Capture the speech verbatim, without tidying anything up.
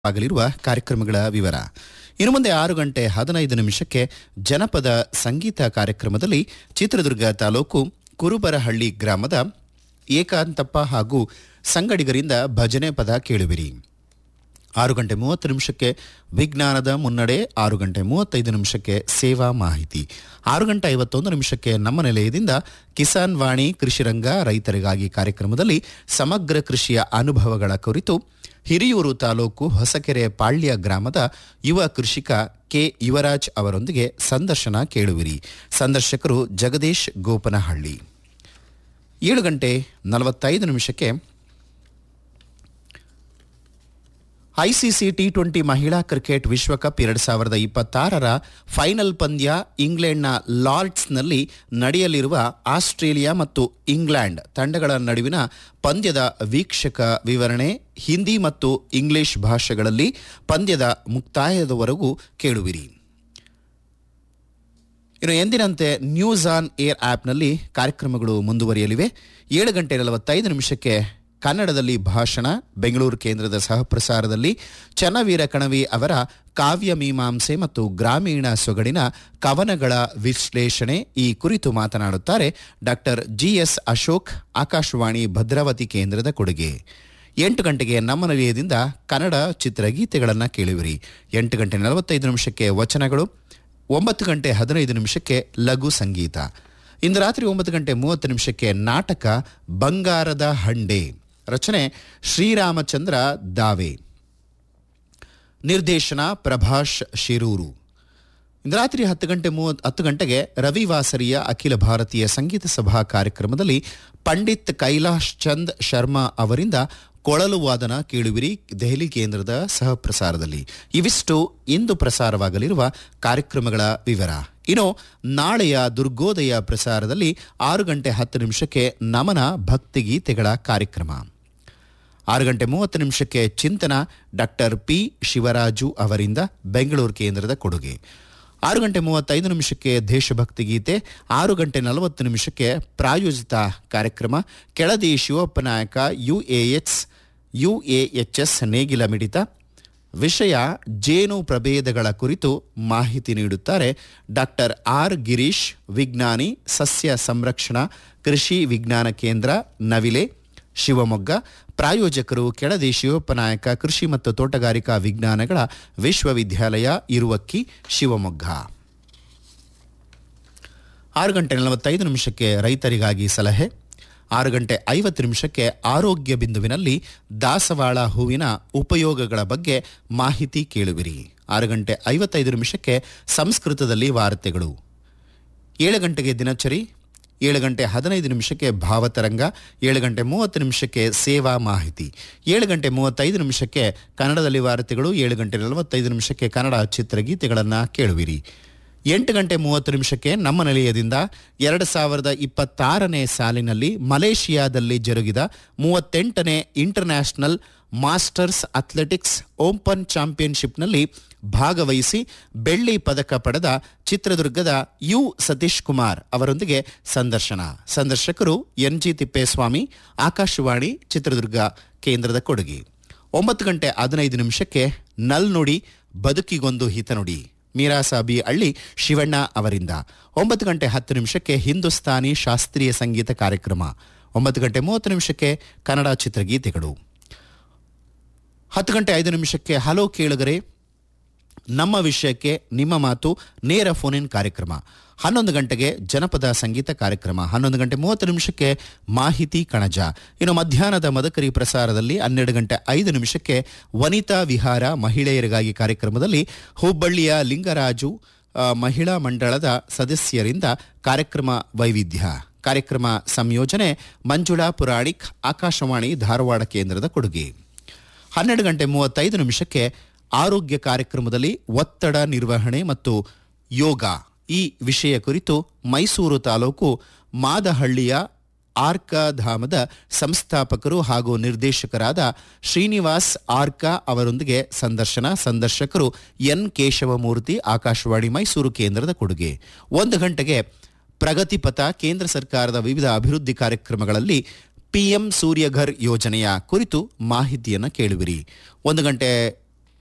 ಆಗಲಿರುವ ಕಾರ್ಯಕ್ರಮಗಳ ವಿವರ. ಇನ್ನು ಮುಂದೆ ಆರು ಗಂಟೆ ಹದಿನೈದು ನಿಮಿಷಕ್ಕೆ ಜನಪದ ಸಂಗೀತ ಕಾರ್ಯಕ್ರಮದಲ್ಲಿ ಚಿತ್ರದುರ್ಗ ತಾಲೂಕು ಕುರುಬರಹಳ್ಳಿ ಗ್ರಾಮದ ಏಕಾಂತಪ್ಪ ಹಾಗೂ ಸಂಗಡಿಗರಿಂದ ಭಜನೆ ಪದ ಕೇಳುವಿರಿ. ಆರು ಗಂಟೆ ಮೂವತ್ತು ನಿಮಿಷಕ್ಕೆ ವಿಜ್ಞಾನದ ಮುನ್ನಡೆ, ಆರು ಗಂಟೆ ಮೂವತ್ತೈದು ನಿಮಿಷಕ್ಕೆ ಸೇವಾ ಮಾಹಿತಿ, ಆರು ಗಂಟೆ ಐವತ್ತೊಂದು ನಿಮಿಷಕ್ಕೆ ನಮ್ಮ ನಿಲಯದಿಂದ ಕಿಸಾನ್ ವಾಣಿ ಕೃಷಿರಂಗ ರೈತರಿಗಾಗಿ ಕಾರ್ಯಕ್ರಮದಲ್ಲಿ ಸಮಗ್ರ ಕೃಷಿಯ ಅನುಭವಗಳ ಕುರಿತು ಹಿರಿಯೂರು ತಾಲೂಕು ಹೊಸಕೆರೆ ಪಾಳ್ಯ ಗ್ರಾಮದ ಯುವ ಕೃಷಿಕ ಕೆ ಯುವರಾಜ್ ಅವರೊಂದಿಗೆ ಸಂದರ್ಶನ ಕೇಳುವಿರಿ. ಸಂದರ್ಶಕರು ಜಗದೀಶ್ ಗೋಪನಹಳ್ಳಿ. ಏಳು ಗಂಟೆ ನಲವತ್ತೈದು ನಿಮಿಷಕ್ಕೆ ಐಸಿಸಿ ಟಿ ಟ್ವೆಂಟಿ ಮಹಿಳಾ ಕ್ರಿಕೆಟ್ ವಿಶ್ವಕಪ್ ಎರಡು ಸಾವಿರದ ಇಪ್ಪತ್ತಾರರ ಫೈನಲ್ ಪಂದ್ಯ ಇಂಗ್ಲೆಂಡ್ನ ಲಾರ್ಡ್ಸ್ನಲ್ಲಿ ನಡೆಯಲಿರುವ ಆಸ್ಟ್ರೇಲಿಯಾ ಮತ್ತು ಇಂಗ್ಲೆಂಡ್ ತಂಡಗಳ ನಡುವಿನ ಪಂದ್ಯದ ವೀಕ್ಷಕ ವಿವರಣೆ ಹಿಂದಿ ಮತ್ತು ಇಂಗ್ಲಿಷ್ ಭಾಷೆಗಳಲ್ಲಿ ಪಂದ್ಯದ ಮುಕ್ತಾಯದವರೆಗೂ ಕೇಳುವಿರಿ. ಇನ್ನು ಎಂದಿನಂತೆ ನ್ಯೂಸ್ ಆನ್ ಏರ್ ಆ್ಯಪ್ನಲ್ಲಿ ಕಾರ್ಯಕ್ರಮಗಳು ಮುಂದುವರಿಯಲಿವೆ. ಏಳು ಗಂಟೆ ನಲವತ್ತೈದು ನಿಮಿಷಕ್ಕೆ ಕನ್ನಡದಲ್ಲಿ ಭಾಷಣ, ಬೆಂಗಳೂರು ಕೇಂದ್ರದ ಸಹಪ್ರಸಾರದಲ್ಲಿ ಚನ್ನವೀರ ಕಣವಿ ಅವರ ಕಾವ್ಯ ಮೀಮಾಂಸೆ ಮತ್ತು ಗ್ರಾಮೀಣ ಸೊಗಡಿನ ಕವನಗಳ ವಿಶ್ಲೇಷಣೆ ಈ ಕುರಿತು ಮಾತನಾಡುತ್ತಾರೆ doctor G S Ashok, Akashvani Bhadravati ಕೇಂದ್ರದ ಕೊಡುಗೆ. ಎಂಟು ಗಂಟೆಗೆ ನಮ್ಮ ನಿಲಯದಿಂದ ಕನ್ನಡ ಚಿತ್ರಗೀತೆಗಳನ್ನು ಕೇಳುವಿರಿ. ಎಂಟು ಗಂಟೆ ನಲವತ್ತೈದು ನಿಮಿಷಕ್ಕೆ ವಚನಗಳು, ಒಂಬತ್ತು ಗಂಟೆ ಹದಿನೈದು ನಿಮಿಷಕ್ಕೆ ಲಘು ಸಂಗೀತ. ಇಂದು ರಾತ್ರಿ ಒಂಬತ್ತು ಗಂಟೆ ಮೂವತ್ತು ನಿಮಿಷಕ್ಕೆ ನಾಟಕ ಬಂಗಾರದ ಹಂಡೆ, ರಚನೆ ಶ್ರೀರಾಮಚಂದ್ರ ದಾವೆ, ನಿರ್ದೇಶನ ಪ್ರಭಾಷ್ ಶಿರೂರು. ಇಂದು ರಾತ್ರಿ ಹತ್ತು ಗಂಟೆ ಮೂವತ್ತು ಹತ್ತು ಗಂಟೆಗೆ ರವಿವಾಸರಿಯ ಅಖಿಲ ಭಾರತೀಯ ಸಂಗೀತ ಸಭಾ ಕಾರ್ಯಕ್ರಮದಲ್ಲಿ ಪಂಡಿತ್ ಕೈಲಾಶ್ ಚಂದ್ ಶರ್ಮಾ ಅವರಿಂದ ಕೊಳಲು ವಾದನ ಕೇಳುವಿರಿ, ದೆಹಲಿ ಕೇಂದ್ರದ ಸಹಪ್ರಸಾರದಲ್ಲಿ. ಇವಿಷ್ಟು ಇಂದು ಪ್ರಸಾರವಾಗಲಿರುವ ಕಾರ್ಯಕ್ರಮಗಳ ವಿವರ. ಇನ್ನು ನಾಳೆಯ ದುರ್ಗೋದಯ ಪ್ರಸಾರದಲ್ಲಿ ಆರು ಗಂಟೆ ಹತ್ತು ನಿಮಿಷಕ್ಕೆ ನಮನ ಭಕ್ತಿಗೀತೆಗಳ ಕಾರ್ಯಕ್ರಮ. ಆರು ಗಂಟೆ ಮೂವತ್ತು ನಿಮಿಷಕ್ಕೆ ಚಿಂತನ ಡಾಕ್ಟರ್ ಪಿ ಶಿವರಾಜು ಅವರಿಂದ ಬೆಂಗಳೂರು ಕೇಂದ್ರದ ಕೊಡುಗೆ. ಆರು ಗಂಟೆ ಮೂವತ್ತೈದು ನಿಮಿಷಕ್ಕೆ ದೇಶಭಕ್ತಿ ಗೀತೆ. ಆರು ಗಂಟೆ ನಲವತ್ತು ನಿಮಿಷಕ್ಕೆ ಪ್ರಾಯೋಜಿತ ಕಾರ್ಯಕ್ರಮ ಕೆಳದಿ ಶಿವಪ್ಪ ನಾಯಕ ಯುಎಎಚ್ ಯುಎಎಚ್ಎಸ್ ನೇಗಿಲ ಮಿಡಿತ. ವಿಷಯ ಜೇನು ಪ್ರಭೇದಗಳ ಕುರಿತು ಮಾಹಿತಿ ನೀಡುತ್ತಾರೆ ಡಾಕ್ಟರ್ ಆರ್ ಗಿರೀಶ್, ವಿಜ್ಞಾನಿ, ಸಸ್ಯ ಸಂರಕ್ಷಣಾ ಕೃಷಿ ವಿಜ್ಞಾನ ಕೇಂದ್ರ, ನವಿಲೆ, ಶಿವಮೊಗ್ಗ. ಪ್ರಾಯೋಜಕರು ಕೆಳದಿ ಶಿವಪ್ಪ ನಾಯಕ ಕೃಷಿ ಮತ್ತು ತೋಟಗಾರಿಕಾ ವಿಜ್ಞಾನಗಳ ವಿಶ್ವವಿದ್ಯಾಲಯ, ಇರುವಕ್ಕಿ, ಶಿವಮೊಗ್ಗ. ಆರು ಗಂಟೆ ನಲವತ್ತೈದು ನಿಮಿಷಕ್ಕೆ ರೈತರಿಗಾಗಿ ಸಲಹೆ. ಆರು ಗಂಟೆ ಐವತ್ತು ನಿಮಿಷಕ್ಕೆ ಆರೋಗ್ಯ ಬಿಂದುವಿನಲ್ಲಿ ದಾಸವಾಳ ಹೂವಿನ ಉಪಯೋಗಗಳ ಬಗ್ಗೆ ಮಾಹಿತಿ ಕೇಳುವಿರಿ. ಆರು ಗಂಟೆ ಐವತ್ತೈದು ನಿಮಿಷಕ್ಕೆ ಸಂಸ್ಕೃತದಲ್ಲಿ ವಾರ್ತೆಗಳು. ಏಳು ಗಂಟೆಗೆ ದಿನಚರಿ. ಏಳು ಗಂಟೆ ಹದಿನೈದು ನಿಮಿಷಕ್ಕೆ ಭಾವತರಂಗ. ಏಳು ಗಂಟೆ ಮೂವತ್ತು ನಿಮಿಷಕ್ಕೆ ಸೇವಾ ಮಾಹಿತಿ. ಏಳು ಗಂಟೆ ಮೂವತ್ತೈದು ನಿಮಿಷಕ್ಕೆ ಕನ್ನಡದಲ್ಲಿ ವಾರ್ತೆಗಳು. ಏಳು ಗಂಟೆ ನಲವತ್ತೈದು ನಿಮಿಷಕ್ಕೆ ಕನ್ನಡ ಚಿತ್ರಗೀತೆಗಳನ್ನು ಕೇಳುವಿರಿ. ಎಂಟು ಗಂಟೆ ಮೂವತ್ತು ನಿಮಿಷಕ್ಕೆ ನಮ್ಮ ನಿಲಯದಿಂದ ಎರಡು ಸಾವಿರದ ಇಪ್ಪತ್ತಾರನೇ ಸಾಲಿನಲ್ಲಿ ಮಲೇಷಿಯಾದಲ್ಲಿ ಜರುಗಿದ ಮೂವತ್ತೆಂಟನೇ ಇಂಟರ್ನ್ಯಾಷನಲ್ ಮಾಸ್ಟರ್ಸ್ ಅಥ್ಲೆಟಿಕ್ಸ್ ಓಪನ್ ಚಾಂಪಿಯನ್ಶಿಪ್ನಲ್ಲಿ ಭಾಗವಹಿಸಿ ಬೆಳ್ಳಿ ಪದಕ ಪಡೆದ ಚಿತ್ರದುರ್ಗದ ಯು ಸತೀಶ್ ಕುಮಾರ್ ಅವರೊಂದಿಗೆ ಸಂದರ್ಶನ. ಸಂದರ್ಶಕರು ಎನ್ ಜಿ ತಿಪ್ಪೇಸ್ವಾಮಿ, ಆಕಾಶವಾಣಿ ಚಿತ್ರದುರ್ಗ ಕೇಂದ್ರದ ಕೊಡುಗೆ. ಒಂಬತ್ತು ಗಂಟೆ ಹದಿನೈದು ನಿಮಿಷಕ್ಕೆ ನಲ್ನುಡಿ ಬದುಕಿಗೊಂದು ಹಿತನುಡಿ, ಮೀರಾಸಾಬಿ ಹಳ್ಳಿ ಶಿವಣ್ಣ ಅವರಿಂದ. ಒಂಬತ್ತು ಗಂಟೆ ಹತ್ತು ನಿಮಿಷಕ್ಕೆ ಹಿಂದೂಸ್ತಾನಿ ಶಾಸ್ತ್ರೀಯ ಸಂಗೀತ ಕಾರ್ಯಕ್ರಮ. ಒಂಬತ್ತು ಗಂಟೆ ಮೂವತ್ತು ನಿಮಿಷಕ್ಕೆ ಕನ್ನಡ ಚಿತ್ರಗೀತೆಗಳು. ಹತ್ತು ಗಂಟೆ ಐದು ನಿಮಿಷಕ್ಕೆ ಹಲೋ ಕೇಳುಗರೆ, ನಮ್ಮ ವಿಷಯಕ್ಕೆ ನಿಮ್ಮ ಮಾತು ನೇರ ಫೋನ್ ಇನ್ ಕಾರ್ಯಕ್ರಮ. ಹನ್ನೊಂದು ಗಂಟೆಗೆ ಜನಪದ ಸಂಗೀತ ಕಾರ್ಯಕ್ರಮ. ಹನ್ನೊಂದು ಗಂಟೆ ಮೂವತ್ತು ನಿಮಿಷಕ್ಕೆ ಮಾಹಿತಿ ಕಣಜ. ಇನ್ನು ಮಧ್ಯಾಹ್ನದ ಮದಕರಿ ಪ್ರಸಾರದಲ್ಲಿ ಹನ್ನೆರಡು ಗಂಟೆ ಐದು ನಿಮಿಷಕ್ಕೆ ವನಿತಾ ವಿಹಾರ ಮಹಿಳೆಯರಿಗಾಗಿ ಕಾರ್ಯಕ್ರಮದಲ್ಲಿ ಹುಬ್ಬಳ್ಳಿಯ ಲಿಂಗರಾಜು ಮಹಿಳಾ ಮಂಡಳದ ಸದಸ್ಯರಿಂದ ಕಾರ್ಯಕ್ರಮ ವೈವಿಧ್ಯ. ಕಾರ್ಯಕ್ರಮ ಸಂಯೋಜನೆ ಮಂಜುಳಾ ಪುರಾಣಿಕ್, ಆಕಾಶವಾಣಿ ಧಾರವಾಡ ಕೇಂದ್ರದ ಕೊಡುಗೆ. ಹನ್ನೆರಡು ಗಂಟೆ ಮೂವತ್ತೈದು ನಿಮಿಷಕ್ಕೆ ಆರೋಗ್ಯ ಕಾರ್ಯಕ್ರಮದಲ್ಲಿ ಒತ್ತಡ ನಿರ್ವಹಣೆ ಮತ್ತು ಯೋಗ ಈ ವಿಷಯ ಕುರಿತು ಮೈಸೂರು ತಾಲೂಕು ಮಾದಹಳ್ಳಿಯ ಆರ್ಕಾಧಾಮದ ಸಂಸ್ಥಾಪಕರು ಹಾಗೂ ನಿರ್ದೇಶಕರಾದ ಶ್ರೀನಿವಾಸ್ ಆರ್ಕಾ ಅವರೊಂದಿಗೆ ಸಂದರ್ಶನ. ಸಂದರ್ಶಕರು ಎನ್ ಕೇಶವಮೂರ್ತಿ, ಆಕಾಶವಾಣಿ ಮೈಸೂರು ಕೇಂದ್ರದ ಕೊಡುಗೆ. ಒಂದು ಗಂಟೆಗೆ ಪ್ರಗತಿಪಥ, ಕೇಂದ್ರ ಸರ್ಕಾರದ ವಿವಿಧ ಅಭಿವೃದ್ಧಿ ಕಾರ್ಯಕ್ರಮಗಳಲ್ಲಿ ಪಿಎಂ ಸೂರ್ಯಘರ್ ಯೋಜನೆಯ ಕುರಿತು ಮಾಹಿತಿಯನ್ನು ಕೇಳುವಿರಿ. ಒಂದು ಗಂಟೆ